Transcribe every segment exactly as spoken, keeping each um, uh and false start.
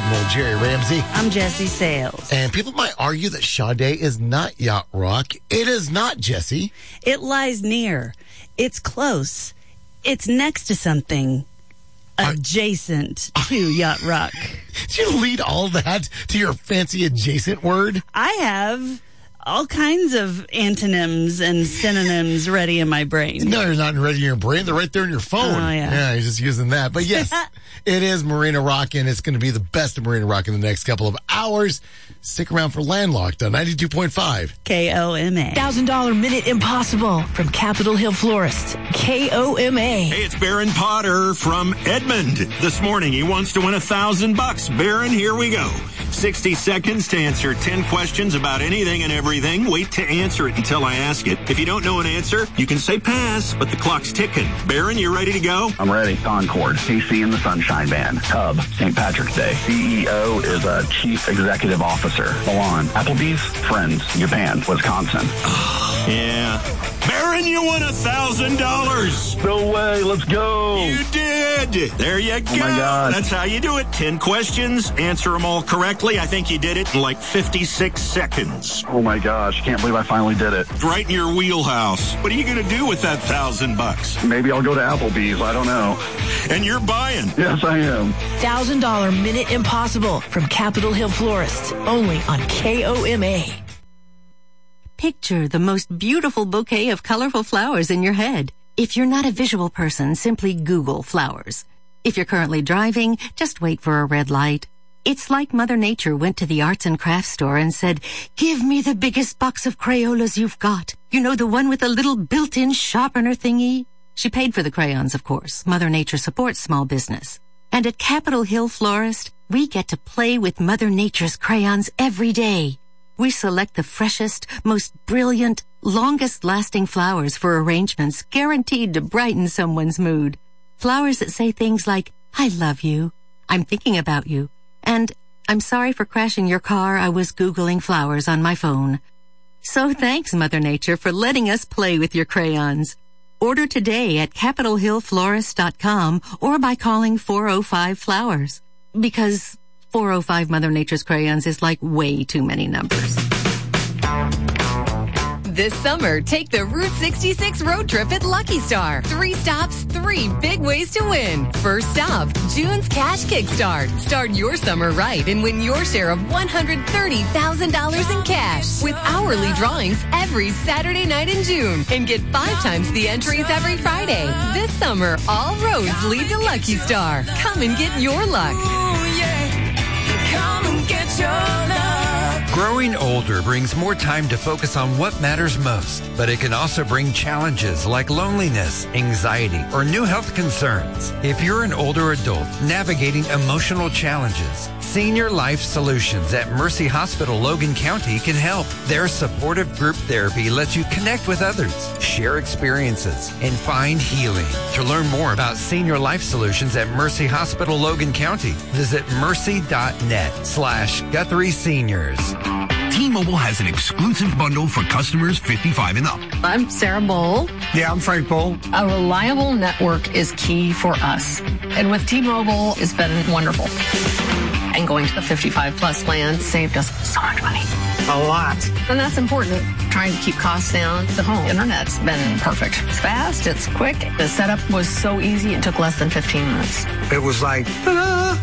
Admiral Jerry Ramsey. I'm Jesse Sales. And people might argue that Sade is not yacht rock. It is not, Jesse. It lies near. It's close. It's next to something adjacent to yacht rock. Did you lead all that to your fancy adjacent word? I have all kinds of antonyms and synonyms ready in my brain. No, they're not ready in your brain. They're right there in your phone. Oh, yeah. Yeah, you're just using that. But yes, it is Marina Rock, and it's going to be the best of Marina Rock in the next couple of hours. Stick around for Landlocked on ninety-two point five. K O M A. one thousand dollars Minute Impossible from Capitol Hill Florist. K O M A. Hey, it's Baron Potter from Edmond. This morning, he wants to win a thousand bucks. Baron, here we go. sixty seconds to answer ten questions about anything and everything. Wait to answer it until I ask it. If you don't know an answer, you can say pass, but the clock's ticking. Baron, you ready to go? I'm ready. Concord, K C and the Sunshine Band, Cub, Saint Patrick's Day. C E O is a Chief Executive Officer. Milan, Applebee's, Friends, Japan, Wisconsin. Yeah. Baron, you won a thousand dollars. No way. Let's go. You did. There you go. Oh my God. That's how you do it. Ten questions. Answer them all correctly. I think you did it in like fifty-six seconds. Oh my gosh. Can't believe I finally did it. Right in your wheelhouse. What are you going to do with that thousand bucks? Maybe I'll go to Applebee's. I don't know. And you're buying. Yes, I am. one thousand dollars Minute Impossible from Capitol Hill Florist. Only on K O M A. Picture the most beautiful bouquet of colorful flowers in your head. If you're not a visual person, simply Google flowers. If you're currently driving, just wait for a red light. It's like Mother Nature went to the arts and crafts store and said, "Give me the biggest box of Crayolas you've got. You know, the one with the little built-in sharpener thingy?" She paid for the crayons, of course. Mother Nature supports small business. And at Capitol Hill Florist, we get to play with Mother Nature's crayons every day. We select the freshest, most brilliant, longest-lasting flowers for arrangements guaranteed to brighten someone's mood. Flowers that say things like, "I love you," "I'm thinking about you," and "I'm sorry for crashing your car. I was Googling flowers on my phone." So thanks, Mother Nature, for letting us play with your crayons. Order today at capitol hill florist dot com or by calling four oh five flowers. Because four oh five Mother Nature's crayons is like way too many numbers. This summer, take the Route sixty-six road trip at Lucky Star. Three stops, three big ways to win. First stop, June's Cash Kickstart. Start your summer right and win your share of one hundred thirty thousand dollars in cash with hourly drawings every Saturday night in June. And get five times the entries every Friday. This summer, all roads lead to Lucky Star. Come and get your luck. Ooh, yeah. Come and get your luck. Growing older brings more time to focus on what matters most, but it can also bring challenges like loneliness, anxiety, or new health concerns. If you're an older adult navigating emotional challenges, Senior Life Solutions at Mercy Hospital Logan County can help. Their supportive group therapy lets you connect with others, share experiences, and find healing. To learn more about Senior Life Solutions at Mercy Hospital Logan County, visit mercy.net slash Guthrie Seniors. T-Mobile has an exclusive bundle for customers fifty-five and up. I'm Sarah Bowl. Yeah, I'm Frank Bowl. A reliable network is key for us. And with T-Mobile, it's been wonderful. And going to the fifty-five plus plan saved us so much money. A lot. And that's important. Trying to keep costs down. The home internet's been perfect. It's fast. It's quick. The setup was so easy. It took less than fifteen minutes. It was like, ta-da!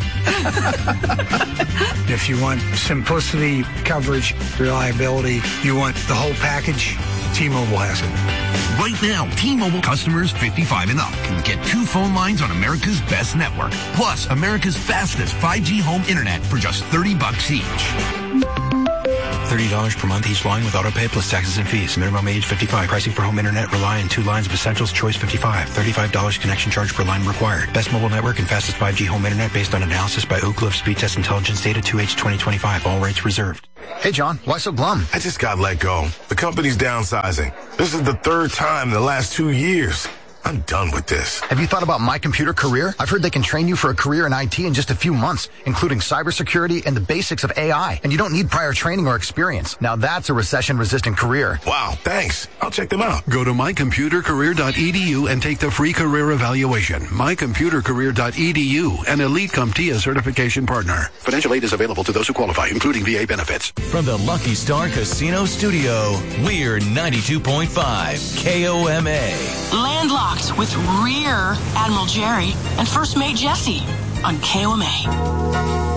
If you want simplicity, coverage, reliability, you want the whole package, T-Mobile has it. Right now, T-Mobile customers fifty-five and up can get two phone lines on America's best network, plus America's fastest five G home internet for just thirty bucks each. thirty dollars per month each line with autopay plus taxes and fees. Minimum age fifty-five. Pricing for home internet rely on two lines of Essentials Choice fifty-five. thirty-five dollars connection charge per line required. Best mobile network and fastest five G home internet based on analysis by Oak Cliff Speed Test Intelligence Data two H twenty twenty-five. All rates reserved. Hey, John, why so glum? I just got let go. The company's downsizing. This is the third time in the last two years. I'm done with this. Have you thought about My Computer Career? I've heard they can train you for a career in I T in just a few months, including cybersecurity and the basics of A I. And you don't need prior training or experience. Now that's a recession-resistant career. Wow, thanks. I'll check them out. Go to my computer career dot e d u and take the free career evaluation. my computer career dot e d u, an Elite CompTIA certification partner. Financial aid is available to those who qualify, including V A benefits. From the Lucky Star Casino Studio, we're ninety-two point five K O M A. Landlocked with Rear Admiral Jerry and First Mate Jesse on K O M A.